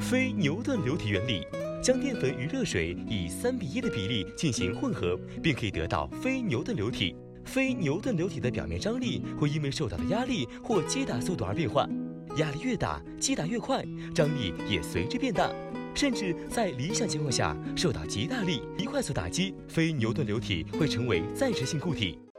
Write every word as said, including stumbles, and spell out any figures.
非牛顿流体原理，将淀粉与热水以三比一的比例进行混合，便可以得到非牛顿流体。非牛顿流体的表面张力会因为受到的压力或击打速度而变化，压力越大，击打越快，张力也随之变大。甚至在理想情况下，受到极大力一快速打击，非牛顿流体会成为暂时性固体。